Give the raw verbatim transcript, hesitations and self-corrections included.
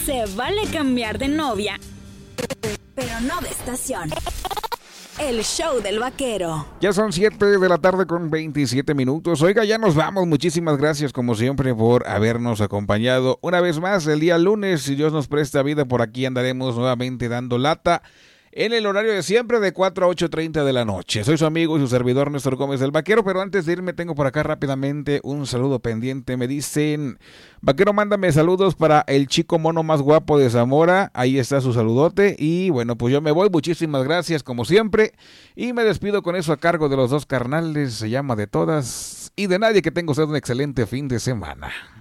Se vale cambiar de novia, pero no de estación. El show del vaquero. Ya son siete de la tarde con veintisiete minutos. Oiga, ya nos vamos. Muchísimas gracias como siempre por habernos acompañado una vez más el día lunes. Si Dios nos presta vida, por aquí andaremos nuevamente dando lata en el horario de siempre de cuatro a ocho treinta de la noche. Soy su amigo y su servidor Néstor Gómez del Vaquero, pero antes de irme tengo por acá rápidamente un saludo pendiente. Me dicen, Vaquero, mándame saludos para el chico mono más guapo de Zamora. Ahí está su saludote y bueno, pues yo me voy. Muchísimas gracias como siempre y me despido con eso a cargo de los dos carnales. Se llama De Todas y de Nadie. Que tenga usted un excelente fin de semana.